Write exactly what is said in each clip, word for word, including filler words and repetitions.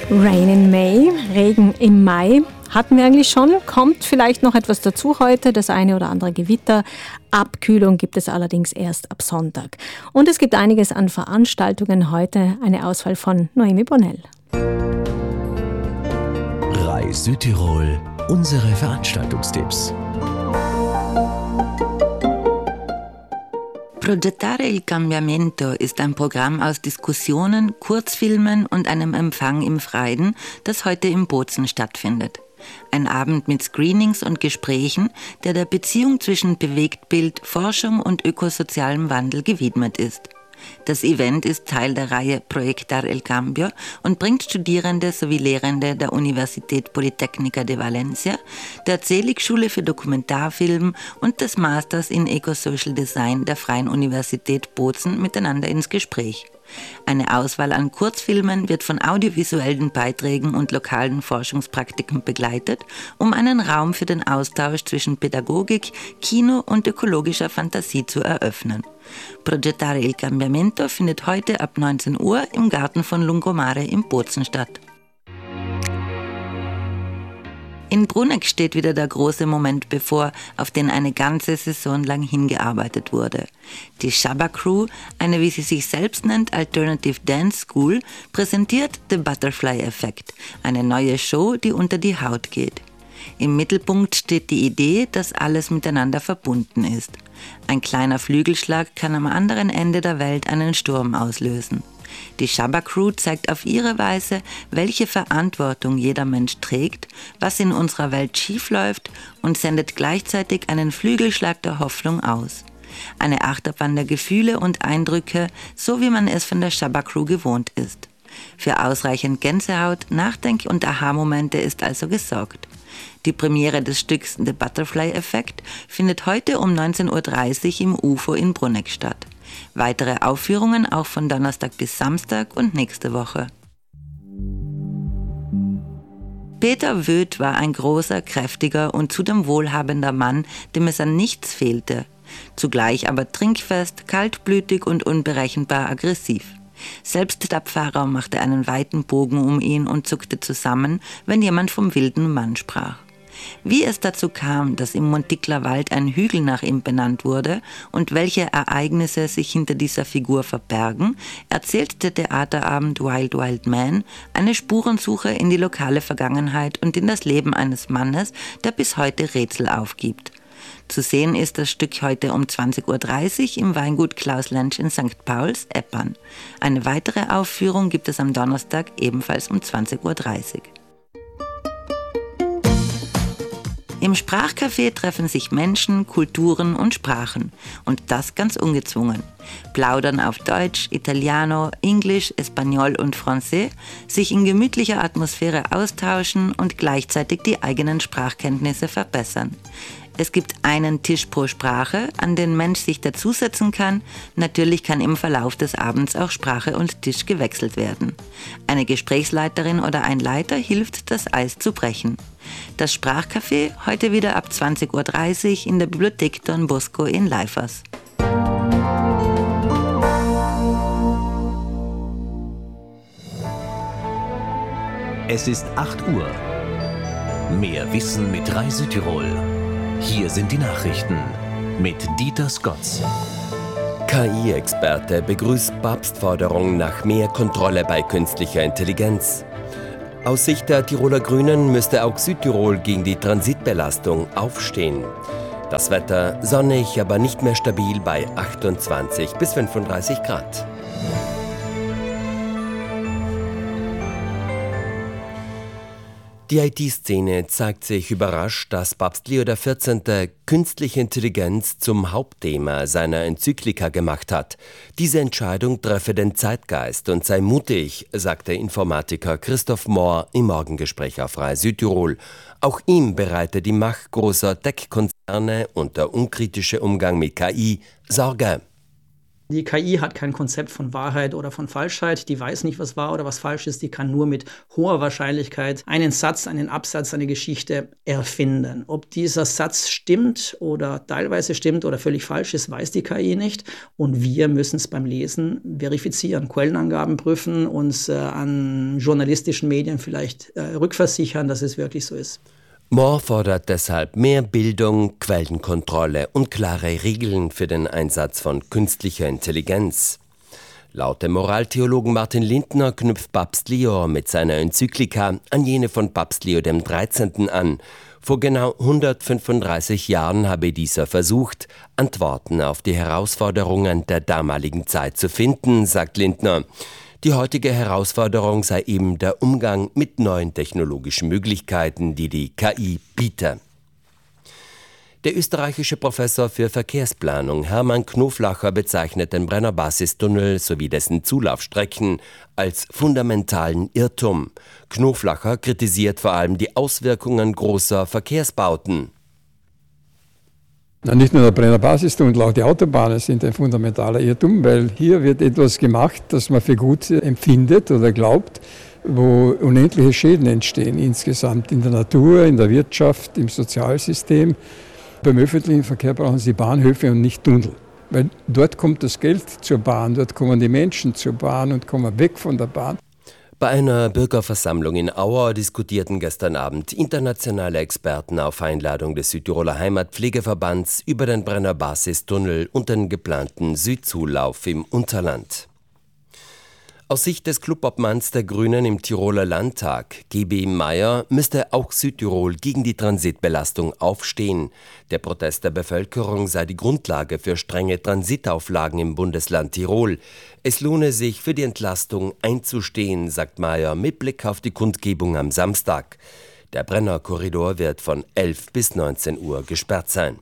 Rain in May, Regen im Mai, hatten wir eigentlich schon. Kommt vielleicht noch etwas dazu heute, das eine oder andere Gewitter. Abkühlung gibt es allerdings erst ab Sonntag. Und es gibt einiges an Veranstaltungen heute. Eine Auswahl von Noemi Bonnell. Reis Südtirol, unsere Veranstaltungstipps. Progettare il Cambiamento ist ein Programm aus Diskussionen, Kurzfilmen und einem Empfang im Freien, das heute im Bozen stattfindet. Ein Abend mit Screenings und Gesprächen, der der Beziehung zwischen Bewegtbild, Forschung und ökosozialem Wandel gewidmet ist. Das Event ist Teil der Reihe Proyectar el Cambio und bringt Studierende sowie Lehrende der Universität Politécnica de Valencia, der Zelig-Schule für Dokumentarfilm und des Masters in Eco-Social Design der Freien Universität Bozen miteinander ins Gespräch. Eine Auswahl an Kurzfilmen wird von audiovisuellen Beiträgen und lokalen Forschungspraktiken begleitet, um einen Raum für den Austausch zwischen Pädagogik, Kino und ökologischer Fantasie zu eröffnen. Progettare il Cambiamento findet heute ab neunzehn Uhr im Garten von Lungomare im Bozen statt. In Bruneck steht wieder der große Moment bevor, auf den eine ganze Saison lang hingearbeitet wurde. Die Shabba Crew, eine wie sie sich selbst nennt Alternative Dance School, präsentiert The Butterfly Effect, eine neue Show, die unter die Haut geht. Im Mittelpunkt steht die Idee, dass alles miteinander verbunden ist. Ein kleiner Flügelschlag kann am anderen Ende der Welt einen Sturm auslösen. Die Shabba Crew zeigt auf ihre Weise, welche Verantwortung jeder Mensch trägt, was in unserer Welt schiefläuft und sendet gleichzeitig einen Flügelschlag der Hoffnung aus. Eine Achterbahn der Gefühle und Eindrücke, so wie man es von der Shabba Crew gewohnt ist. Für ausreichend Gänsehaut, Nachdenk- und Aha-Momente ist also gesorgt. Die Premiere des Stücks The Butterfly Effect findet heute um neunzehn Uhr dreißig im U F O in Bruneck statt. Weitere Aufführungen auch von Donnerstag bis Samstag und nächste Woche. Peter Wöth war ein großer, kräftiger und zudem wohlhabender Mann, dem es an nichts fehlte. Zugleich aber trinkfest, kaltblütig und unberechenbar aggressiv. Selbst der Pfarrer machte einen weiten Bogen um ihn und zuckte zusammen, wenn jemand vom wilden Mann sprach. Wie es dazu kam, dass im Montikler Wald ein Hügel nach ihm benannt wurde und welche Ereignisse sich hinter dieser Figur verbergen, erzählt der Theaterabend Wild Wild Man eine Spurensuche in die lokale Vergangenheit und in das Leben eines Mannes, der bis heute Rätsel aufgibt. Zu sehen ist das Stück heute um zwanzig Uhr dreißig im Weingut Klaus Lentsch in Sankt Pauls, Eppern. Eine weitere Aufführung gibt es am Donnerstag ebenfalls um zwanzig Uhr dreißig. Im Sprachcafé treffen sich Menschen, Kulturen und Sprachen. Und das ganz ungezwungen. Plaudern auf Deutsch, Italiano, Englisch, Espanol und Français, sich in gemütlicher Atmosphäre austauschen und gleichzeitig die eigenen Sprachkenntnisse verbessern. Es gibt einen Tisch pro Sprache, an den Mensch sich dazusetzen kann. Natürlich kann im Verlauf des Abends auch Sprache und Tisch gewechselt werden. Eine Gesprächsleiterin oder ein Leiter hilft, das Eis zu brechen. Das Sprachcafé heute wieder ab zwanzig Uhr dreißig in der Bibliothek Don Bosco in Leifers. Es ist acht Uhr. Mehr Wissen mit Reis Südtirol. Hier sind die Nachrichten mit Dieter Scotts. K I-Experte begrüßt Papstforderung nach mehr Kontrolle bei künstlicher Intelligenz. Aus Sicht der Tiroler Grünen müsste auch Südtirol gegen die Transitbelastung aufstehen. Das Wetter sonnig, aber nicht mehr stabil bei achtundzwanzig bis fünfunddreißig Grad. Die I T-Szene zeigt sich überrascht, dass Papst Leo der vierzehnte künstliche Intelligenz zum Hauptthema seiner Enzyklika gemacht hat. Diese Entscheidung treffe den Zeitgeist und sei mutig, sagt der Informatiker Christoph Mohr im Morgengespräch auf Reis Südtirol. Auch ihm bereite die Macht großer Tech-Konzerne und der unkritische Umgang mit K I Sorge. Die K I hat kein Konzept von Wahrheit oder von Falschheit. Die weiß nicht, was wahr oder was falsch ist. Die kann nur mit hoher Wahrscheinlichkeit einen Satz, einen Absatz, eine Geschichte erfinden. Ob dieser Satz stimmt oder teilweise stimmt oder völlig falsch ist, weiß die K I nicht. Und wir müssen es beim Lesen verifizieren, Quellenangaben prüfen, uns äh, an journalistischen Medien vielleicht äh, rückversichern, dass es wirklich so ist. Moore fordert deshalb mehr Bildung, Quellenkontrolle und klare Regeln für den Einsatz von künstlicher Intelligenz. Laut dem Moraltheologen Martin Lindner knüpft Papst Leo mit seiner Enzyklika an jene von Papst Leo der dreizehnte an. Vor genau hundertfünfunddreißig Jahren habe dieser versucht, Antworten auf die Herausforderungen der damaligen Zeit zu finden, sagt Lindner. Die heutige Herausforderung sei eben der Umgang mit neuen technologischen Möglichkeiten, die die K I biete. Der österreichische Professor für Verkehrsplanung Hermann Knoflacher bezeichnet den Brennerbasistunnel sowie dessen Zulaufstrecken als fundamentalen Irrtum. Knoflacher kritisiert vor allem die Auswirkungen großer Verkehrsbauten. Nicht nur der Brennerbasistunnel, auch die Autobahnen sind ein fundamentaler Irrtum, weil hier wird etwas gemacht, das man für gut empfindet oder glaubt, wo unendliche Schäden entstehen insgesamt in der Natur, in der Wirtschaft, im Sozialsystem. Beim öffentlichen Verkehr brauchen Sie Bahnhöfe und nicht Tunnel, weil dort kommt das Geld zur Bahn, dort kommen die Menschen zur Bahn und kommen weg von der Bahn. Bei einer Bürgerversammlung in Auer diskutierten gestern Abend internationale Experten auf Einladung des Südtiroler Heimatpflegeverbands über den Brennerbasistunnel und den geplanten Südzulauf im Unterland. Aus Sicht des Clubobmanns der Grünen im Tiroler Landtag, G B Meyer, müsste auch Südtirol gegen die Transitbelastung aufstehen. Der Protest der Bevölkerung sei die Grundlage für strenge Transitauflagen im Bundesland Tirol. Es lohne sich, für die Entlastung einzustehen, sagt Meyer mit Blick auf die Kundgebung am Samstag. Der Brennerkorridor wird von elf bis neunzehn Uhr gesperrt sein.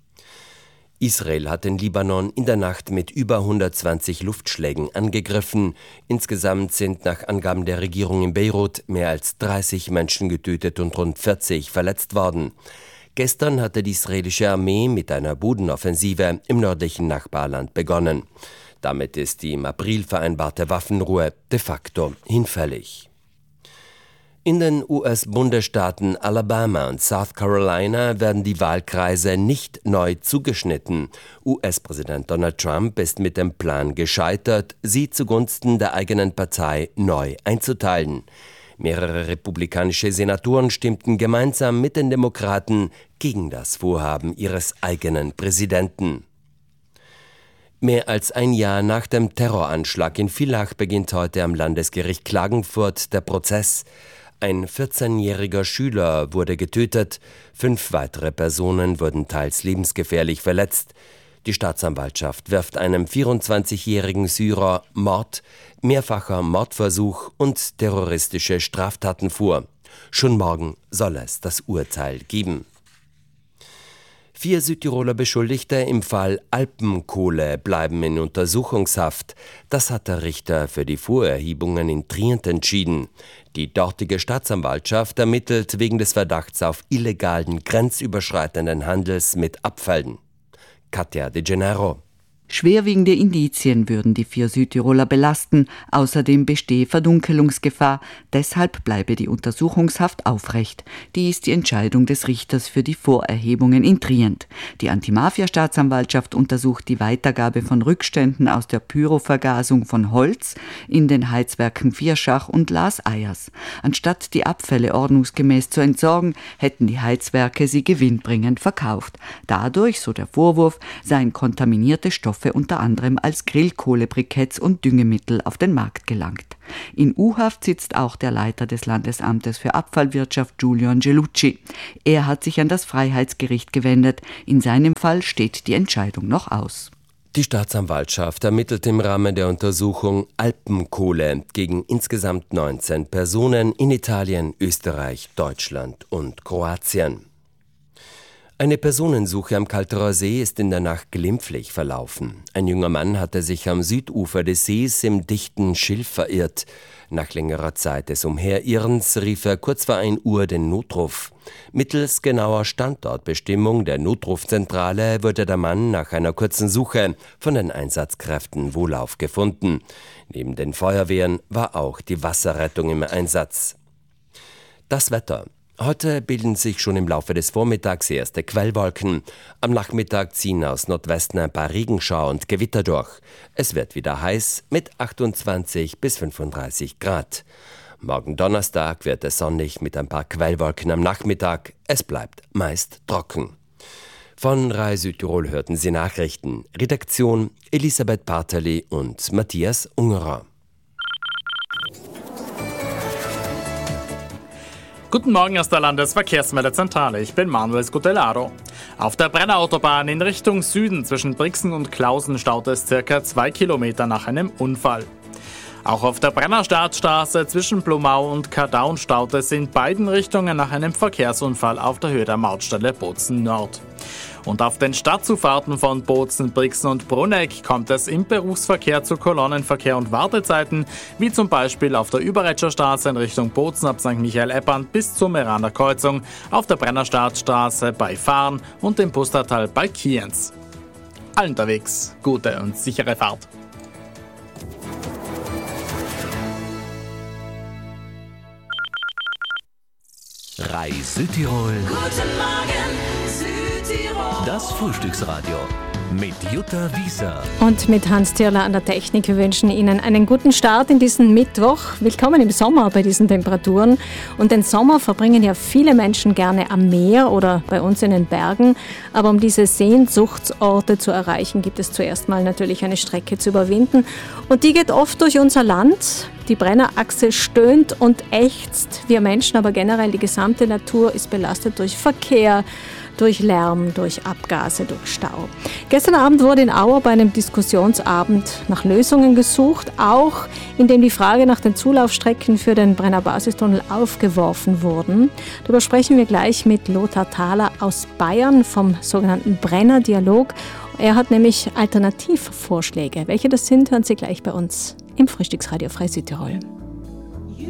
Israel hat den Libanon in der Nacht mit über hundertzwanzig Luftschlägen angegriffen. Insgesamt sind nach Angaben der Regierung in Beirut mehr als dreißig Menschen getötet und rund vierzig verletzt worden. Gestern hatte die israelische Armee mit einer Bodenoffensive im nördlichen Nachbarland begonnen. Damit ist die im April vereinbarte Waffenruhe de facto hinfällig. In den U S-Bundesstaaten Alabama und South Carolina werden die Wahlkreise nicht neu zugeschnitten. U S-Präsident Donald Trump ist mit dem Plan gescheitert, sie zugunsten der eigenen Partei neu einzuteilen. Mehrere republikanische Senatoren stimmten gemeinsam mit den Demokraten gegen das Vorhaben ihres eigenen Präsidenten. Mehr als ein Jahr nach dem Terroranschlag in Villach beginnt heute am Landesgericht Klagenfurt der Prozess. Ein vierzehnjähriger Schüler wurde getötet, fünf weitere Personen wurden teils lebensgefährlich verletzt. Die Staatsanwaltschaft wirft einem vierundzwanzigjährigen Syrer Mord, mehrfacher Mordversuch und terroristische Straftaten vor. Schon morgen soll es das Urteil geben. Vier Südtiroler Beschuldigte im Fall Alpenkohle bleiben in Untersuchungshaft. Das hat der Richter für die Vorerhebungen in Trient entschieden. Die dortige Staatsanwaltschaft ermittelt wegen des Verdachts auf illegalen, grenzüberschreitenden Handels mit Abfällen. Katja De Gennaro. Schwerwiegende Indizien würden die vier Südtiroler belasten. Außerdem bestehe Verdunkelungsgefahr. Deshalb bleibe die Untersuchungshaft aufrecht. Die ist die Entscheidung des Richters für die Vorerhebungen in Trient. Die Antimafia-Staatsanwaltschaft untersucht die Weitergabe von Rückständen aus der Pyrovergasung von Holz in den Heizwerken Vierschach und Las Ayers. Anstatt die Abfälle ordnungsgemäß zu entsorgen, hätten die Heizwerke sie gewinnbringend verkauft. Dadurch, so der Vorwurf, seien kontaminierte Stoffe unter anderem als Grillkohlebriketts und Düngemittel auf den Markt gelangt. In U-Haft sitzt auch der Leiter des Landesamtes für Abfallwirtschaft Giulio Angelucci. Er hat sich an das Freiheitsgericht gewendet. In seinem Fall steht die Entscheidung noch aus. Die Staatsanwaltschaft ermittelt im Rahmen der Untersuchung Alpenkohle gegen insgesamt neunzehn Personen in Italien, Österreich, Deutschland und Kroatien. Eine Personensuche am Kalterer See ist in der Nacht glimpflich verlaufen. Ein junger Mann hatte sich am Südufer des Sees im dichten Schilf verirrt. Nach längerer Zeit des Umherirrens rief er kurz vor ein Uhr den Notruf. Mittels genauer Standortbestimmung der Notrufzentrale wurde der Mann nach einer kurzen Suche von den Einsatzkräften wohlauf gefunden. Neben den Feuerwehren war auch die Wasserrettung im Einsatz. Das Wetter. Heute bilden sich schon im Laufe des Vormittags erste Quellwolken. Am Nachmittag ziehen aus Nordwesten ein paar Regenschauer und Gewitter durch. Es wird wieder heiß mit achtundzwanzig bis fünfunddreißig Grad. Morgen Donnerstag wird es sonnig mit ein paar Quellwolken am Nachmittag. Es bleibt meist trocken. Von Rai Südtirol hörten Sie Nachrichten. Redaktion Elisabeth Barteli und Matthias Ungerer. Guten Morgen aus der Landesverkehrsmeldezentrale, ich bin Manuel Scutellaro. Auf der Brennerautobahn in Richtung Süden zwischen Brixen und Klausen staut es circa zwei Kilometer nach einem Unfall. Auch auf der Brenner-Startstraße zwischen Blumau und Kardaun staut es in beiden Richtungen nach einem Verkehrsunfall auf der Höhe der Mautstelle Bozen Nord. Und auf den Stadtzufahrten von Bozen, Brixen und Brunegg kommt es im Berufsverkehr zu Kolonnenverkehr und Wartezeiten, wie zum Beispiel auf der Überretscher Straße in Richtung Bozen ab Sankt Michael-Eppern bis zur Meraner Kreuzung, auf der Brenner-Startstraße bei Fahren und im Pustertal bei Kienz. Allen unterwegs gute und sichere Fahrt. Rai Südtirol. Guten Morgen, Südtirol. Das Frühstücksradio mit Jutta Wieser. Und mit Hans Thierler an der Technik. Wir wünschen Ihnen einen guten Start in diesen Mittwoch. Willkommen im Sommer bei diesen Temperaturen. Und den Sommer verbringen ja viele Menschen gerne am Meer oder bei uns in den Bergen. Aber um diese Sehnsuchtsorte zu erreichen, gibt es zuerst mal natürlich eine Strecke zu überwinden. Und die geht oft durch unser Land. Die Brennerachse stöhnt und ächzt. Wir Menschen, aber generell die gesamte Natur ist belastet durch Verkehr, durch Lärm, durch Abgase, durch Stau. Gestern Abend wurde in Auer bei einem Diskussionsabend nach Lösungen gesucht, auch indem die Frage nach den Zulaufstrecken für den Brenner-Basistunnel aufgeworfen wurden. Darüber sprechen wir gleich mit Lothar Thaler aus Bayern vom sogenannten Brenner-Dialog. Er hat nämlich Alternativvorschläge. Welche das sind, hören Sie gleich bei uns im Frühstücksradio Frei Südtirol.